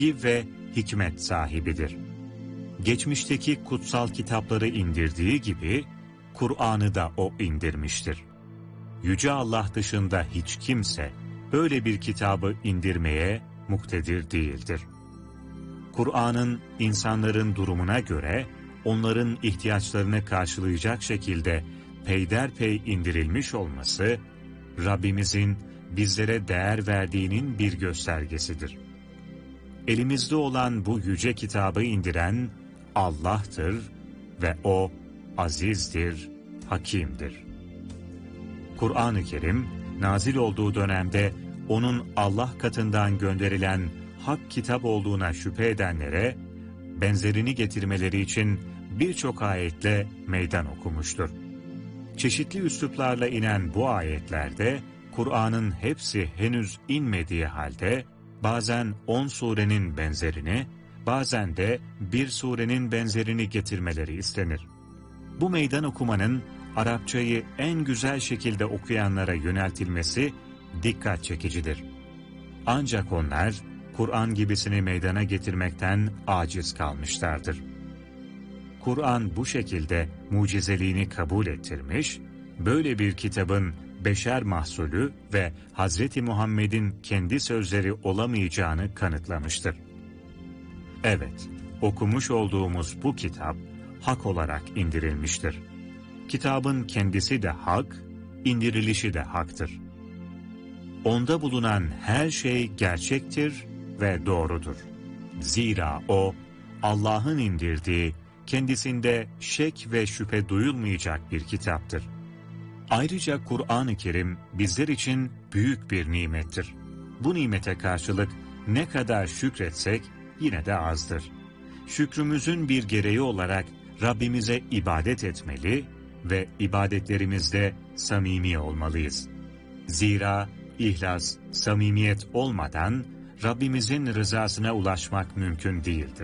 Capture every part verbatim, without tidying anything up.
ve hikmet sahibidir. Geçmişteki kutsal kitapları indirdiği gibi, Kur'an'ı da O indirmiştir. Yüce Allah dışında hiç kimse, böyle bir kitabı indirmeye muktedir değildir. Kur'an'ın insanların durumuna göre, onların ihtiyaçlarını karşılayacak şekilde peyderpey indirilmiş olması, Rabbimizin bizlere değer verdiğinin bir göstergesidir. Elimizde olan bu yüce kitabı indiren Allah'tır ve O azizdir, hakimdir. Kur'an-ı Kerim, nazil olduğu dönemde onun Allah katından gönderilen hak kitap olduğuna şüphe edenlere, benzerini getirmeleri için birçok ayetle meydan okumuştur. Çeşitli üsluplarla inen bu ayetlerde, Kur'an'ın hepsi henüz inmediği halde, bazen on surenin benzerini, bazen de bir surenin benzerini getirmeleri istenir. Bu meydan okumanın, Arapçayı en güzel şekilde okuyanlara yöneltilmesi dikkat çekicidir. Ancak onlar, Kur'an gibisini meydana getirmekten aciz kalmışlardır. Kur'an bu şekilde mucizeliğini kabul ettirmiş, böyle bir kitabın beşer mahsulü ve Hazreti Muhammed'in kendi sözleri olamayacağını kanıtlamıştır. Evet, okumuş olduğumuz bu kitap, hak olarak indirilmiştir. Kitabın kendisi de hak, indirilişi de haktır. Onda bulunan her şey gerçektir ve doğrudur. Zira O, Allah'ın indirdiği, kendisinde şek ve şüphe duyulmayacak bir kitaptır. Ayrıca Kur'an-ı Kerim bizler için büyük bir nimettir. Bu nimete karşılık ne kadar şükretsek yine de azdır. Şükrümüzün bir gereği olarak Rabbimize ibadet etmeli ve ibadetlerimizde samimi olmalıyız. Zira ihlas, samimiyet olmadan Rabbimizin rızasına ulaşmak mümkün değildir.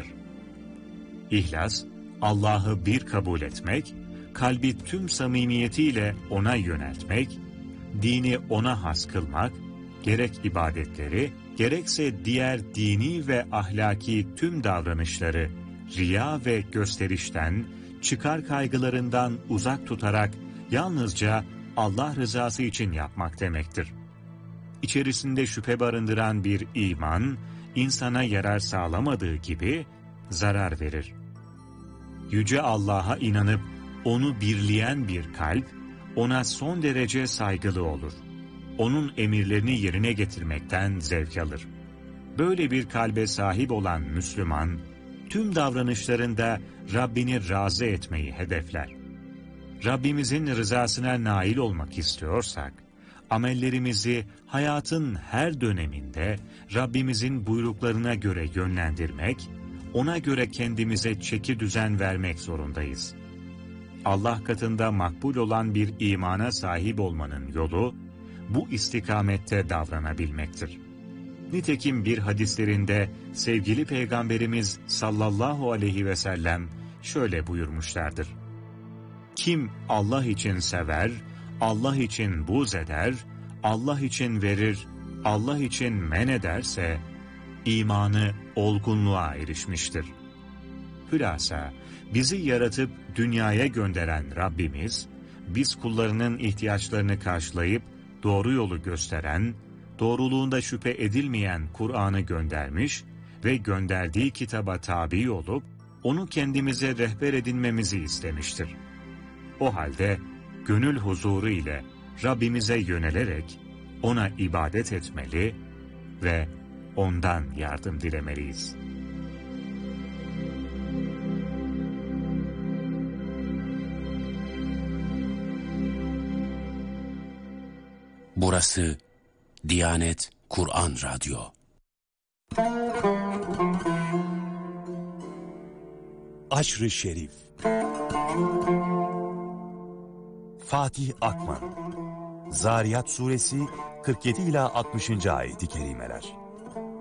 İhlas, Allah'ı bir kabul etmek, kalbi tüm samimiyetiyle O'na yöneltmek, dini O'na has kılmak, gerek ibadetleri, gerekse diğer dini ve ahlaki tüm davranışları, riya ve gösterişten, çıkar kaygılarından uzak tutarak yalnızca Allah rızası için yapmak demektir. İçerisinde şüphe barındıran bir iman, insana yarar sağlamadığı gibi zarar verir. Yüce Allah'a inanıp O'nu birleyen bir kalp, O'na son derece saygılı olur. O'nun emirlerini yerine getirmekten zevk alır. Böyle bir kalbe sahip olan Müslüman, tüm davranışlarında Rabbini razı etmeyi hedefler. Rabbimizin rızasına nail olmak istiyorsak, amellerimizi hayatın her döneminde Rabbimizin buyruklarına göre yönlendirmek, O'na göre kendimize çeki düzen vermek zorundayız. Allah katında makbul olan bir imana sahip olmanın yolu, bu istikamette davranabilmektir. Nitekim bir hadislerinde sevgili Peygamberimiz sallallahu aleyhi ve sellem şöyle buyurmuşlardır. Kim Allah için sever, Allah için buğz eder, Allah için verir, Allah için men ederse, imanı olgunluğa erişmiştir. Hülasa, bizi yaratıp dünyaya gönderen Rabbimiz, biz kullarının ihtiyaçlarını karşılayıp doğru yolu gösteren, doğruluğunda şüphe edilmeyen Kur'an'ı göndermiş ve gönderdiği kitaba tabi olup, onu kendimize rehber edinmemizi istemiştir. O halde gönül huzuru ile Rabbimize yönelerek O'na ibadet etmeli ve O'ndan yardım dilemeliyiz. Burası Diyanet Kur'an Radyo. Aşr-ı Şerif. Fatih Akman. Zariyat Suresi kırk yedi ila altmışıncı ayeti kerimeler.